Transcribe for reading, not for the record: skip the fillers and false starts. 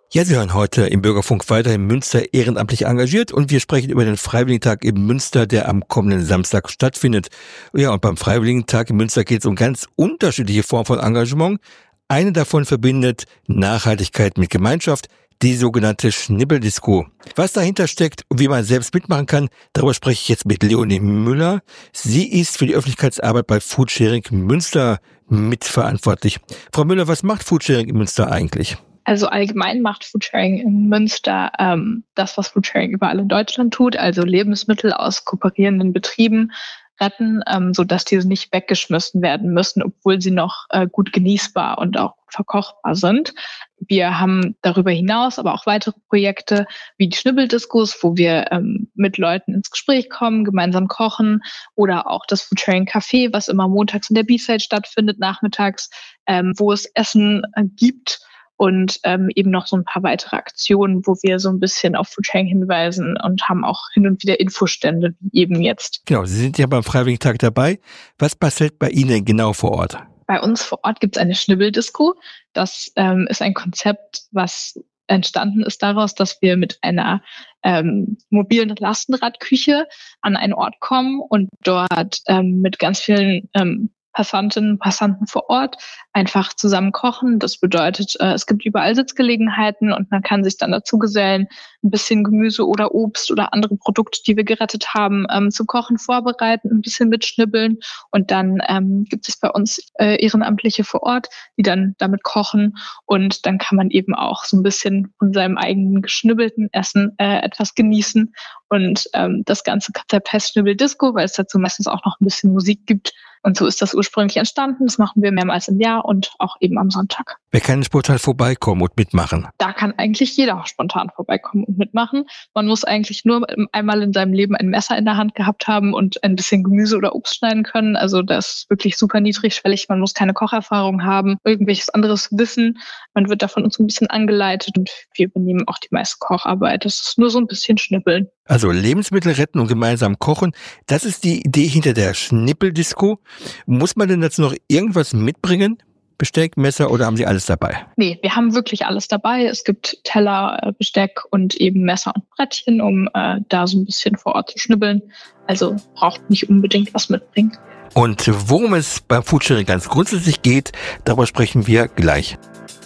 Ja, Sie hören heute im Bürgerfunk weiter in Münster ehrenamtlich engagiert und wir sprechen über den Freiwilligentag in Münster, der am kommenden Samstag stattfindet. Ja, und beim Freiwilligentag in Münster geht es um ganz unterschiedliche Formen von Engagement. Eine davon verbindet Nachhaltigkeit mit Gemeinschaft, die sogenannte Schnibbeldisco. Was dahinter steckt und wie man selbst mitmachen kann, darüber spreche ich jetzt mit Leonie Müller. Sie ist für die Öffentlichkeitsarbeit bei Foodsharing Münster mitverantwortlich. Frau Müller, was macht Foodsharing in Münster eigentlich? Also allgemein macht Foodsharing in Münster das, was Foodsharing überall in Deutschland tut, also Lebensmittel aus kooperierenden Betrieben retten, sodass diese nicht weggeschmissen werden müssen, obwohl sie noch gut genießbar und auch gut verkochbar sind. Wir haben darüber hinaus aber auch weitere Projekte wie die Schnibbeldiskos, wo wir mit Leuten ins Gespräch kommen, gemeinsam kochen, oder auch das Foodsharing Café, was immer montags in der B-Side stattfindet, nachmittags, wo es Essen gibt. Und eben noch so ein paar weitere Aktionen, wo wir so ein bisschen auf Foodsharing hinweisen und haben auch hin und wieder Infostände, wie eben jetzt. Genau, Sie sind ja beim Freiwilligentag dabei. Was passiert bei Ihnen genau vor Ort? Bei uns vor Ort gibt es eine Schnibbeldisco. Das ist ein Konzept, was entstanden ist daraus, dass wir mit einer mobilen Lastenradküche an einen Ort kommen und dort mit ganz vielen Passantinnen und Passanten vor Ort einfach zusammen kochen. Das bedeutet, es gibt überall Sitzgelegenheiten und man kann sich dann dazu gesellen, ein bisschen Gemüse oder Obst oder andere Produkte, die wir gerettet haben, zu kochen, vorbereiten, ein bisschen mitschnibbeln. Und dann gibt es bei uns Ehrenamtliche vor Ort, die dann damit kochen. Und dann kann man eben auch so ein bisschen von seinem eigenen geschnibbelten Essen etwas genießen. Und das ganze Konzept heißt Schnibbeldisco, weil es dazu meistens auch noch ein bisschen Musik gibt. Und so ist das ursprünglich entstanden. Das machen wir mehrmals im Jahr und auch eben am Sonntag. Wer kann spontan vorbeikommen und mitmachen? Da kann eigentlich jeder spontan vorbeikommen und mitmachen. Man muss eigentlich nur einmal in seinem Leben ein Messer in der Hand gehabt haben und ein bisschen Gemüse oder Obst schneiden können. Also das ist wirklich super niedrigschwellig. Man muss keine Kocherfahrung haben, irgendwelches anderes Wissen. Man wird da von uns ein bisschen angeleitet und wir übernehmen auch die meiste Kocharbeit. Das ist nur so ein bisschen Schnippeln. Also Lebensmittel retten und gemeinsam kochen, das ist die Idee hinter der Schnibbeldisco. Muss man denn dazu noch irgendwas mitbringen? Besteck, Messer oder haben Sie alles dabei? Nee, wir haben wirklich alles dabei. Es gibt Teller, Besteck und eben Messer und Brettchen, um da so ein bisschen vor Ort zu schnibbeln. Also braucht nicht unbedingt was mitbringen. Und worum es beim Foodsharing ganz grundsätzlich geht, darüber sprechen wir gleich.